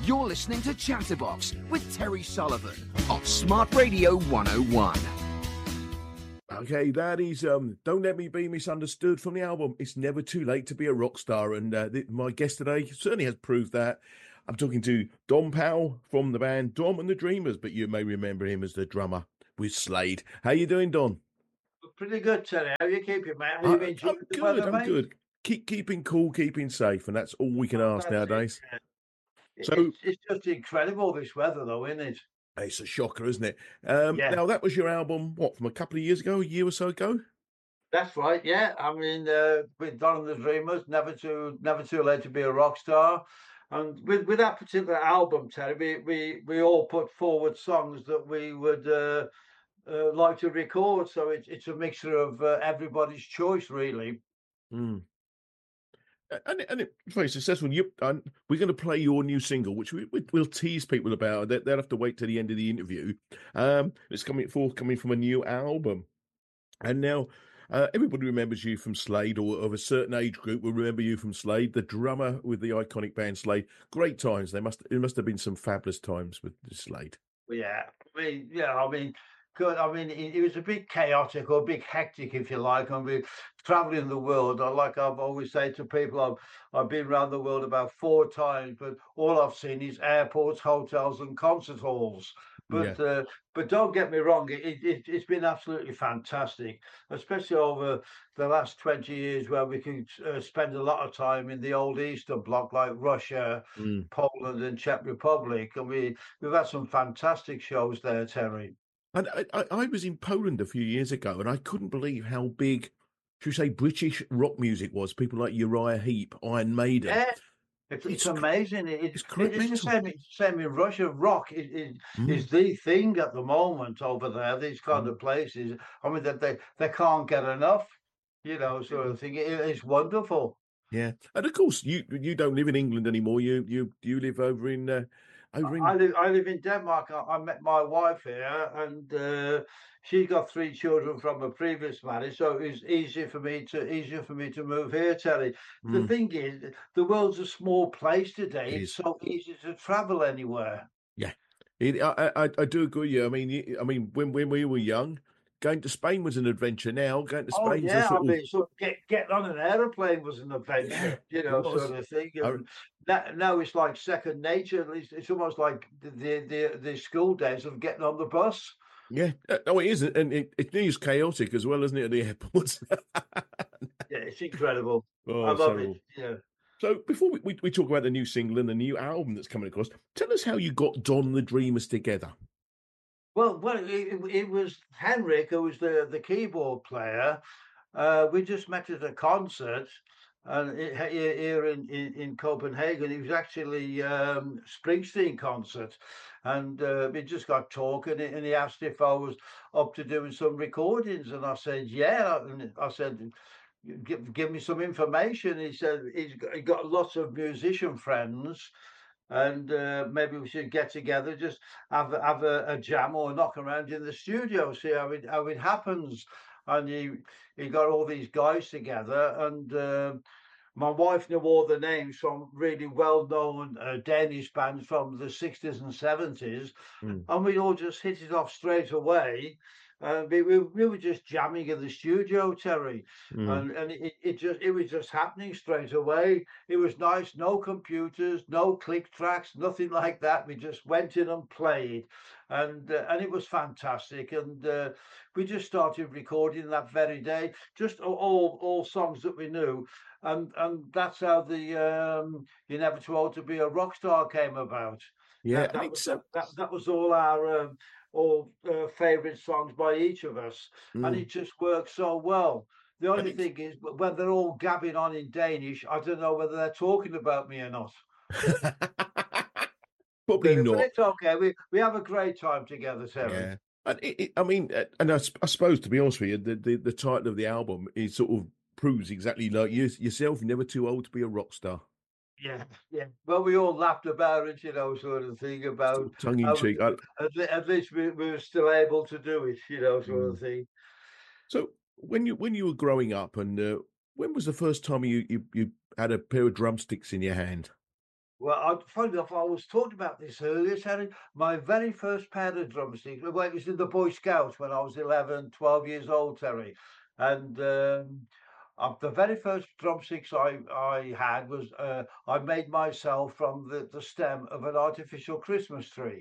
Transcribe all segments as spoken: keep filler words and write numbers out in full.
You're listening to Chatterbox with Terry Sullivan on Smart Radio one oh one. Okay, that is um, Don't Let Me Be Misunderstood from the album It's Never Too Late to Be a Rock Star. And uh, th- my guest today certainly has proved that. I'm talking to Don Powell from the band Dom and the Dreamers, but you may remember him as the drummer with Slade. How you doing, Don? Pretty good, Terry. How you keeping, mate? How I, you been enjoying I'm the good, weather, I'm mate? good. Keep keeping cool, keeping safe, and that's all we can ask That's nowadays. it, yeah. So It's, it's just incredible, this weather, though, isn't it? it's a shocker, isn't it? Um, Yeah, now, that was your album, what, from a couple of years ago, a year or so ago? that's right. Yeah, I mean, uh, with Don and the Dreamers, never too, never too late to be a rock star. And with, with that particular album, Terry, we, we, we all put forward songs that we would uh, uh, like to record. So it's it's a mixture of uh, everybody's choice, really. Mm. And, and it's very successful. You, and we're going to play your new single, which we, we, we'll tease people about. They, they'll have to wait to the end of the interview. Um, it's coming forthcoming from a new album. And now uh, everybody remembers you from Slade, or of a certain age group will remember you from Slade, the drummer with the iconic band Slade. Great times. They must. It must have been some fabulous times with Slade. Yeah, I mean, yeah, I mean, good. I mean, it, it was a bit chaotic or a bit hectic, if you like. I mean, traveling the world. I like I've always said to people, I've I've been around the world about four times, but all I've seen is airports, hotels, and concert halls. Yeah. But uh, but don't get me wrong, it, it it's been absolutely fantastic, especially over the last twenty years, where we can uh, spend a lot of time in the old Eastern Bloc, like Russia, Mm. Poland, and Czech Republic, and we we've had some fantastic shows there, Terry. And I, I, I was in Poland a few years ago, and I couldn't believe how big, should we say, British rock music was. People like Uriah Heep, Iron Maiden. Yeah, it's, it's It's amazing. It, it's it, correct it's the mental. same. It's the same in Russia. Rock is, is, Mm. is the thing at the moment over there. These kind Mm. of places. I mean, that they, they can't get enough. You know, sort of thing. It, it's wonderful. Yeah, and of course you you don't live in England anymore. You you you live over in uh, over I in. live I live in Denmark. I, I met my wife here, and uh, she got three children from a previous marriage, so it was easier for me to easier for me to move here, Terry. The Mm, thing is, the world's a small place it today. It's is. so easy to travel anywhere. Yeah, it, I, I I do agree. Yeah, I mean you- I mean when when we were young, going to Spain was an adventure. Now going to Oh Spain's a yeah, I sort of mean, so get getting on an aeroplane was an yeah, adventure, you it know, was. sort of thing. I, And now, now it's like second nature. At least it's almost like the the the, the school days of getting on the bus. yeah, uh, no, it isn't, and it, it is chaotic as well, isn't it? At the airports. Yeah, it's incredible. I Oh, it's love it. terrible. Yeah. So before we, we, we talk about the new single and the new album that's coming across, tell us how you got Don the Dreamers together. Well, well, it, it was Henrik who was the the keyboard player. Uh, we just met at a concert, and it, here here in, in in Copenhagen, it was actually um, Springsteen concert, and uh, we just got talking, and he asked if I was up to doing some recordings, and I said yeah, and I said. Give, give me some information. He said he's got, he got lots of musician friends, and uh, maybe we should get together, just have have a, a jam or knock around in the studio, see how it how it happens. And he he got all these guys together, and uh, my wife knew all the names from really well known uh, Danish bands from the sixties and seventies, Mm, and we all just hit it off straight away. Uh, we, we, we were just jamming in the studio, Terry, mm. and and it, it just it was just happening straight away. It was nice, no computers, no click tracks, nothing like that. We just went in and played, and uh, and it was fantastic. And uh, we just started recording that very day, just all all songs that we knew, and and that's how the um, "You're Never Too Old to Be a Rock Star" came about. Yeah, That and that was it's that uh, that, that was all our um, all uh, favourite songs by each of us, and mm, it just worked so well. The and only it's thing is, when they're all gabbing on in Danish, I don't know whether they're talking about me or not. probably But, but not. it's okay. We we have a great time together, Terry. Yeah, and it, it, I mean, uh, and I, s- I suppose to be honest with you, the, the the title of the album is sort of proves exactly like you yourself. Never too old to be a rock star. Yeah, yeah. Well, we all laughed about it, you know, sort of thing Sort about of tongue in how we, cheek. I, at, le- at least we, we were still able to do it, you know, sort mm. of thing. So when you when you were growing up, and uh, when was the first time you, you you had a pair of drumsticks in your hand? Well, I, funny enough, I was talking about this earlier, Terry. My very first pair of drumsticks, well, it was in the Boy Scouts when I was eleven, twelve years old, Terry. And um, uh, the very first drumsticks I, I had was uh, I made myself from the, the stem of an artificial Christmas tree.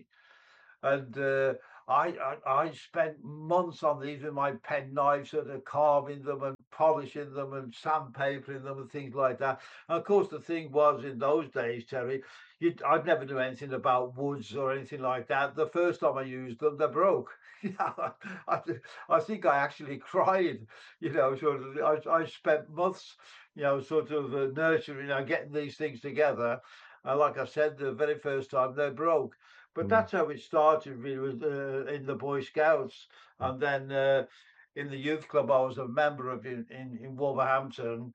And uh, I, I I spent months on these with my pen knives, sort of carving them and polishing them and sandpapering them and things like that. And of course, the thing was in those days, Terry, you, I'd never knew anything about woods or anything like that. The first time I used them, they broke. I, I, I think I actually cried. You know, sort of. I, I spent months, you know, sort of uh, nurturing, you know, getting these things together. And like I said, the very first time they broke. But Mm, that's how it started, really, was uh, in the Boy Scouts, mm, and then uh, in the youth club I was a member of in in, in Wolverhampton.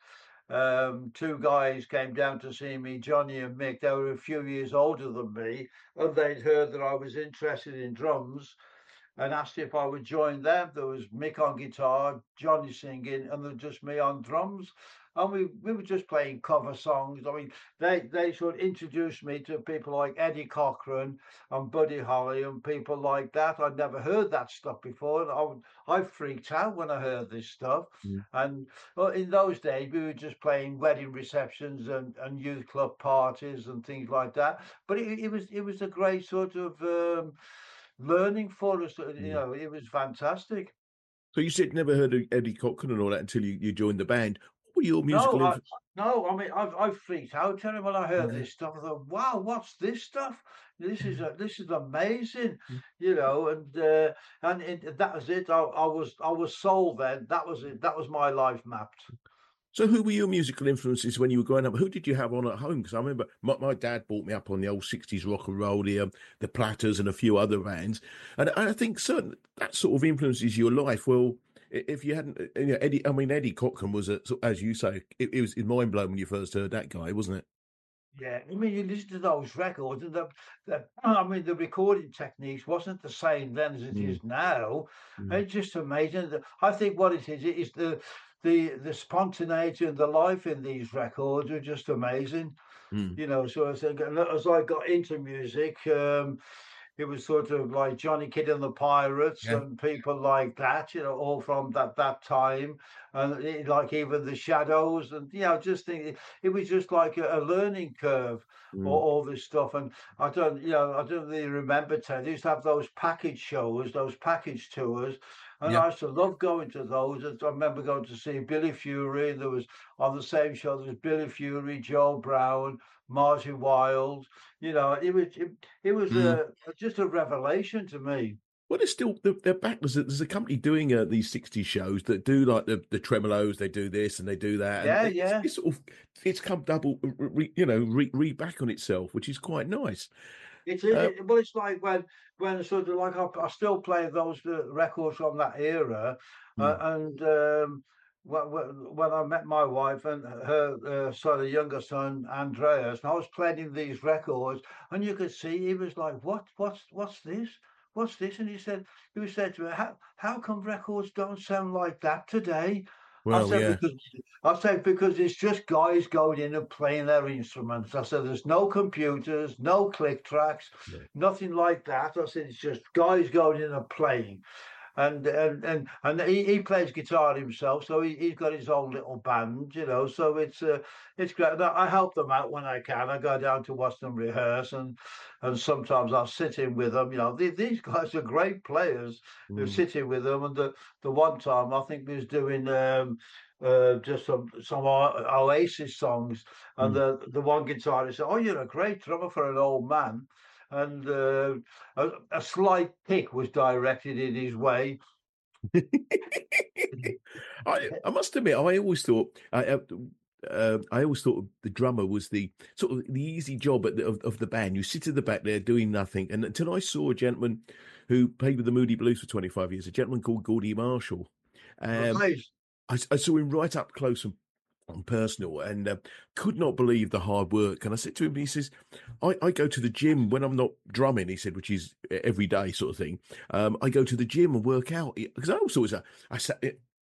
Um, two guys came down to see me, Johnny and Mick. They were a few years older than me, and they'd heard that I was interested in drums and asked if I would join them. There was Mick on guitar, Johnny singing, and then just me on drums. And we, we were just playing cover songs. I mean, they, they sort of introduced me to people like Eddie Cochran and Buddy Holly and people like that. I'd never heard that stuff before. And I, would- I freaked out when I heard this stuff. mm. And well, in those days, we were just playing wedding receptions and, and youth club parties and things like that. But it, it was it was a great sort of um, learning for us. uh, You Mm. know, it was fantastic. So you said never heard of Eddie Cochran and all that until you, you joined the band. What were your No, musical I, influences? no, I mean, I've I freaked out, Terry, when I heard Yeah. this stuff. I thought, wow, what's this stuff? This is a, this is amazing, Mm. you know. And uh, and it, that was it. I, I was I was sold then. That was it. That was my life mapped. So who were your musical influences when you were growing up? Who did you have on at home? Because I remember my, my dad brought me up on the old sixties rock and roll, the, um, the Platters and a few other bands. And I think certain that sort of influences your life. Well, i- if you hadn't, uh, you know, Eddie, I mean, Eddie Cochran was, a, so- as you say, it, it was mind blowing when you first heard that guy, wasn't it? Yeah, I mean, you listen to those records, and the, the I mean, the recording techniques wasn't the same then as it Mm, is now. mm, It's just amazing. The- I think what it is is the the the spontaneity and the life in these records are just amazing. mm. You know, so I think and as I got into music, um, it was sort of like Johnny Kidd and the Pirates Yeah. and people like that, you know, all from that that time, and it, like even the Shadows, and you know, just think it, it was just like a, a learning curve, all, Mm. all this stuff. And I don't, you know, I don't really remember. Ted, they used to have those package shows, those package tours. And Yeah. I used to love going to those. And I remember going to see Billy Fury. There was on the same show. There was Billy Fury, Joe Brown, Marty Wilde. You know, it was it, it was Mm. a just a revelation to me. Well, there's still they're they're back. There's a, there's a company doing uh, these sixties shows that do like the the tremolos. They do this and they do that, and Yeah, it's, yeah. it's sort of it's come double, re, you know, re, re back on itself, which is quite nice. It's Uh, it, well, it's like when when sort of like I, I still play those uh, records from that era, uh, mm, and um, when, when I met my wife and her uh, son, a younger son, Andreas, and I was playing these records, and you could see he was like, "What? What's what's this? What's this?" And he said, he was said to me, "How how come records don't sound like that today?" I well, said, yeah. because I said because it's just guys going in and playing their instruments. I said there's no computers, no click tracks, Yeah. nothing like that. I said it's just guys going in and playing, and and and and he, he plays guitar himself, so he, he's got his own little band, you know. So it's uh, it's great. And I I help them out when I can. I go down to watch them rehearse, and and sometimes I'll sit in with them. You know, these, these guys are great players. Who Mm, sit in with them, and the the one time I think we was doing. Um, uh, just some some O- Oasis songs, and mm. the the one guitarist said, "Oh, you're a great drummer for an old man," and uh, a, a slight kick was directed in his way. I I must admit, I always thought I. Uh, uh, I always thought the drummer was the sort of the easy job at the, of, of the band. You sit at the back there doing nothing. And until I saw a gentleman who played with the Moody Blues for twenty-five years, a gentleman called Gordy Marshall. Um, Right. I, I saw him right up close and, and personal, and uh, could not believe the hard work. And I said to him, he says, I, I go to the gym when I'm not drumming, he said, which is every day sort of thing. Um, I go to the gym and work out because I also was a, I sat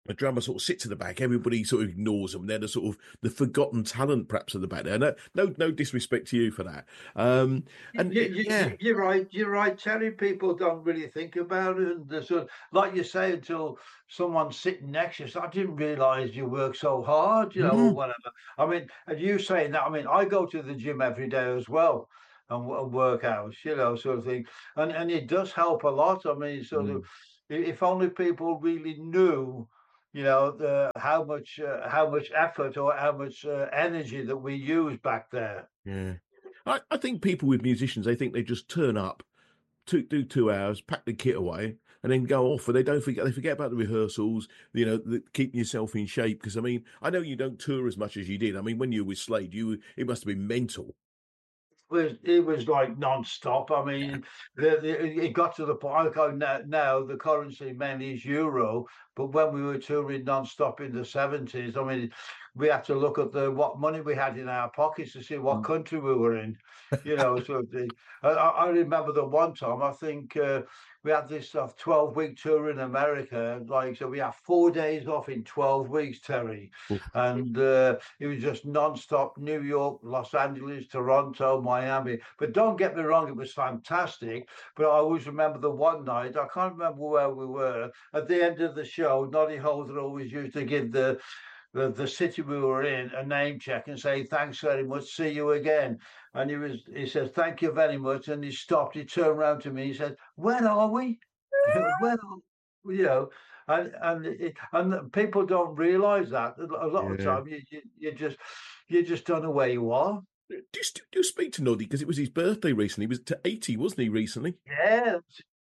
a drummer sort of sits at the back, everybody sort of ignores them. They're the sort of the forgotten talent, perhaps, at the back there. No, no, no disrespect to you for that. Um, and You, it, you, yeah, you- you're right. You're right, Terry. People don't really think about it. And the sort of, like you say, until someone's sitting next to you, so I didn't realise you work so hard, you know, or mm, whatever. I mean, and you saying that, I mean, I go to the gym every day as well and, wo- and work out, you know, sort of thing. And and it does help a lot. I mean, sort of, mm, i- if only people really knew, you know, the how much uh, how much effort or how much uh, energy that we use back there. yeah. I, I think people with musicians, they think they just turn up, two, do two hours, pack the kit away, and then go off. And they don't forget. They forget about the rehearsals. You know, the, keeping yourself in shape. Because I mean, I know you don't tour as much as you did. I mean, when you were with Slade, you it must have been mental. Was it was like non-stop. I mean, the, the, it got to the point. I go now, now the currency mainly is euro, but when we were touring non-stop in the seventies, I mean, we had to look at the what money we had in our pockets to see what country we were in. You know, so the, I, I remember the one time I think uh, we had this uh, twelve-week tour in America. Like, so we had four days off in twelve weeks, Terry, Oof. and uh, it was just non-stop New York, Los Angeles, Toronto, Miami. But don't get me wrong, it was fantastic. But I always remember the one night, I can't remember where we were. At the end of the show, Noddy Holder always used to give the the, the city we were in a name check and say, thanks very much, see you again. And he was he says, thank you very much. And he stopped, he turned around to me, he said, where are we? Where are you know, and and it, and people don't realise that a lot of the Yeah. time you, you you just you just don't know where you are. Do you, still- do you speak to Noddy? Because it was his birthday recently. He was to eighty, wasn't he, recently? Yeah,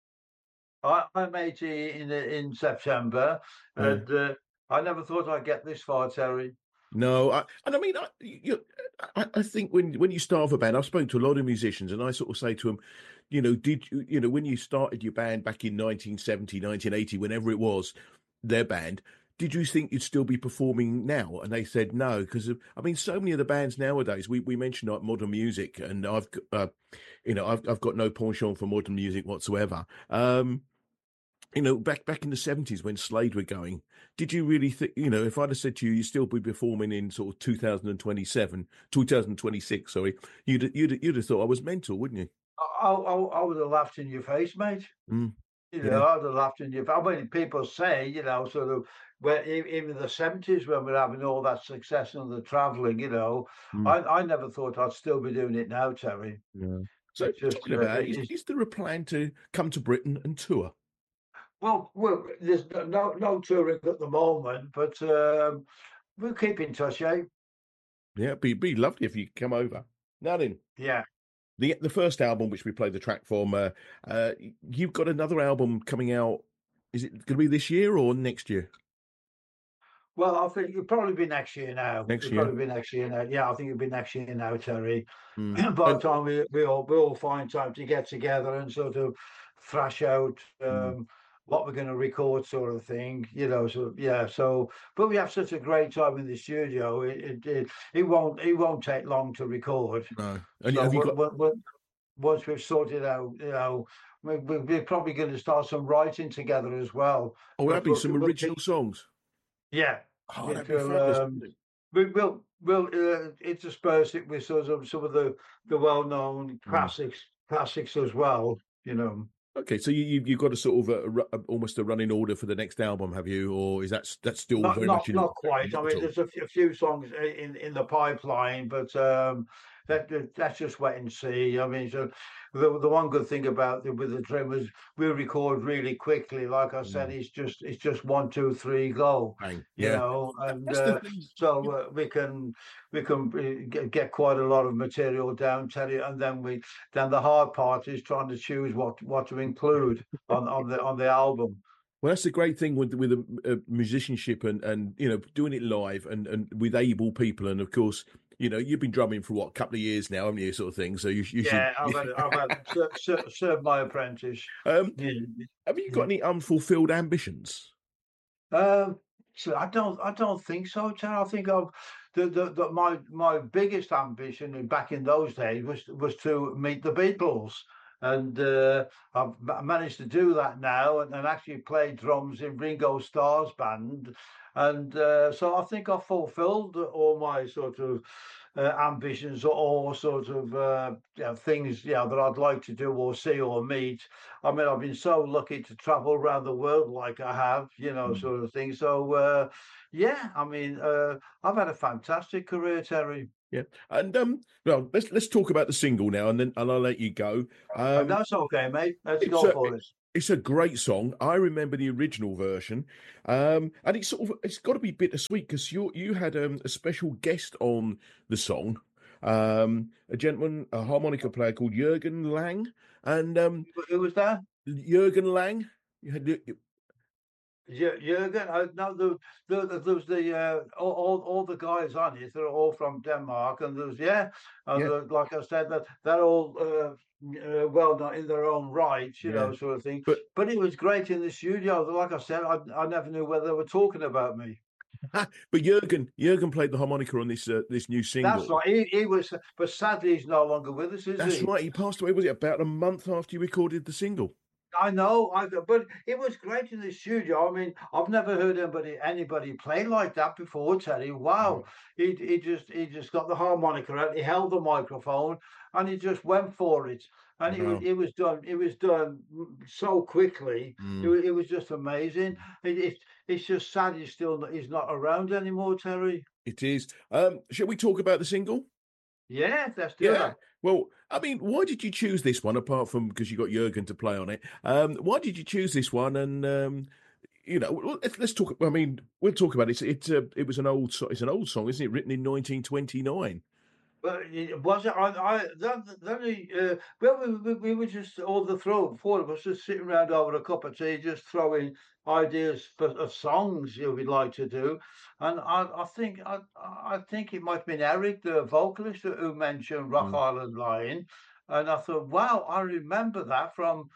I, I'm eighty in in September, Yeah. and uh, I never thought I'd get this far, Terry. No, I, and I mean, I, you, I, I think when when you start a band, I've spoken to a lot of musicians, and I sort of say to them, you know, did you, you know, when you started your band back in nineteen seventy, nineteen eighty, whenever it was, their band, did you think you'd still be performing now? And they said no, because I mean, so many of the bands nowadays, we, we mentioned like modern music, and I've, g- uh, you know, I've I've got no penchant for modern music whatsoever. Um, you know, back back in the seventies when Slade were going, did you really think, you know, if I'd have said to you, you still be performing in sort of two thousand twenty-seven, two thousand twenty-six, sorry, you'd you'd you'd have thought I was mental, wouldn't you? I, I, I would have laughed in your face, mate. Mm, You yeah. know, I'd have laughed in your face. I mean, people say, you know, sort of, when e- even the seventies when we're having all that success and the travelling, you know, Mm, I, I never thought I'd still be doing it now, Terry. yeah. So It's just, talking uh, about it, it, is, it's is there a plan to come to Britain and tour? well, well, there's no no no touring at the moment, but um, we'll keep in touch, eh? Yeah, it'd be, be lovely if you could come over. Now then, Yeah. the the first album which we played the track from, uh, uh, you've got another album coming out. Is it going to be this year or next year? Well, I think it'll probably be next year now. Next It'll year. probably be next year now. Yeah, I think it'll be next year now, Terry. Mm. By the And time we we all we all find time to get together and sort of thrash out mm, um, what we're going to record, sort of thing, you know. So yeah, so but we have such a great time in the studio. It it it, it won't it won't take long to record. no, and So have you w- got? w- w- once we've sorted out, you know, we, we, we're probably going to start some writing together as well. Oh, that'd But be we'll, some we'll original keep, songs. yeah, Oh, it that'd be will. fabulous. Um, we will we'll uh, intersperse it with sort of some of the the well-known Mm. classics classics as well. You know, Okay, so you, you you've got a sort of a, a, ru- a- almost a running order for the next album, have you, or is that s- that's still not very not much in the not quite. I not at mean, all? there's a, f- a few songs i- in in the pipeline, but um, that that- that's just wait and see. I mean, so the the one good thing about the, with the drummers, we record really quickly. Like I said, Mm. it's just it's just one, two, three, go. Bang, You yeah. know, That- and That's the uh, thing. so You- uh, we can we can uh, get, get quite a lot of material down, Terry, and then we then the hard part is trying to choose what what to include on on the on the album. Well, that's the great thing with with a, a musicianship and and you know doing it live and and with able people, and of course, you know, you've been drumming for what, a couple of years now, haven't you, sort of thing. So you you should. Yeah, I've had, I've had ser- ser- served my apprentice. um, Yeah, have you got yeah. any unfulfilled ambitions? Um, so I don't, I don't think so, Ted. I think I've the, the, the my my biggest ambition back in those days was was to meet the Beatles, and uh, I've managed to do that now, and, and actually play drums in Ringo Starr's band. And uh, so I think I've fulfilled all my sort of uh, ambitions or sort of uh, you know, things you know, that I'd like to do or see or meet. I mean, I've been so lucky to travel around the world like I have, you know, Mm. sort of thing. So, uh, yeah, I mean, uh, I've had a fantastic career, Terry. Yeah, and um, well, let's let's talk about the single now, and then and I'll let you go. And Um, that's okay, mate. Let's it's go a for it. it's a great song. I remember the original version, um, and it's sort of it's got to be bittersweet because you you had um, a special guest on the song, um, a gentleman, a harmonica player called Jürgen Lang, and um, Who was that? Jürgen Lang. You had Ju- Jurgen, uh, no, the, the, the, there was the uh, all, all all the guys on it. They're all from Denmark, and there's yeah, and yeah, uh, like I said, that they're all uh, uh, well known in their own rights, you yeah, know, sort of thing. but But it was great in the studio. Like I said, I I never knew whether they were talking about me. but Jürgen Jürgen played the harmonica on this uh, this new That's single. right. He, he was, but sadly, he's no longer with us, is That's he? right. He passed away. Was it about a month after you recorded the single? I know, I go- but it was great in the studio. I mean, I've never heard anybody anybody play like that before, Terry. Wow, he he just he just got the harmonica out, he held the microphone, and he just went for it. And it was Wow. it was done it was done so quickly. It Mm. was, it was just amazing. It, it it's just sad he's still not, he's not around anymore, Terry. It is. Um, shall we talk about the single? Yeah, let's do Yeah. that. Well, I mean, why did you choose this one apart from because you got Jurgen to play on it? Um, why did you choose this one? And um, you know, well, let's, let's talk. I mean, we'll talk about it. It's, it's uh, it was an old. so- It's an old song, isn't it? Written in nineteen twenty-nine. But it was it? I, I that then he, uh, well, we, we we were just all the throw four of us just sitting around over a cup of tea, just throwing ideas for, of songs you would like to do, and I I think I I think it might have been Eric, the vocalist, who mentioned Rock Mm. Island Line, and I thought, wow, I remember that from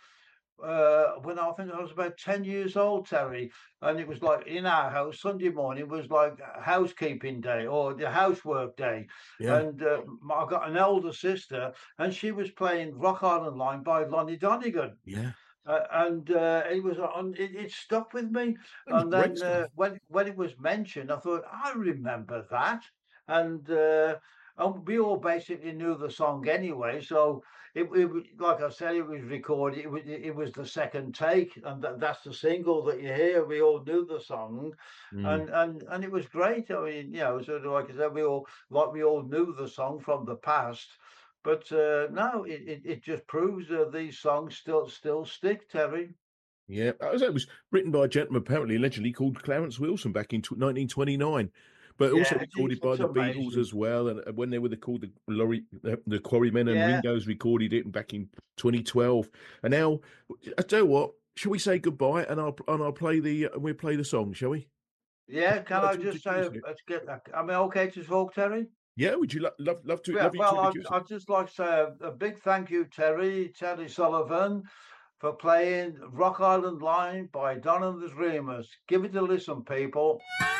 uh, when I think I was about ten years old, Terry, and it was like in our house, Sunday morning was like housekeeping day or the housework day. Yeah. And uh, I got an older sister, and she was playing Rock Island Line by Lonnie Donegan. Yeah. Uh, and uh, it was on. It, it stuck with me. It was And great then stuff. uh, when when it was mentioned, I thought I remember that. And uh, and we all basically knew the song anyway. So it, it was- like I said, it was recorded. It was it was the second take, and that, that's the single that you hear. We all knew the song, Mm. and and and it was great. I mean, you know, sort of like I said, we all like we all knew the song from the past. But uh, no, it, it, it just proves uh, these songs still still stick, Terry. Yeah. I was- It was written by a gentleman apparently allegedly called Clarence Wilson back in tw- nineteen twenty-nine. But also Yeah, it is. recorded by It's the Beatles amazing. as well, and uh, when they were the, called the Lorry, the, the Quarrymen, and Yeah, Ringo's recorded it back in twenty twelve. And now, I tell you what, shall we say goodbye and I'll and I'll play the uh, we'll play the song, shall we? yeah. Would you Can like I to just say, introduce it? let's get. Am I okay to talk, Terry? Yeah, would you lo- love love to Yeah. love you to Well, I'd, introduce it? I'd just like to say a, a big thank you, Terry, Terry Sullivan, for playing Rock Island Line by Don and the Dreamers. Give it a listen, people.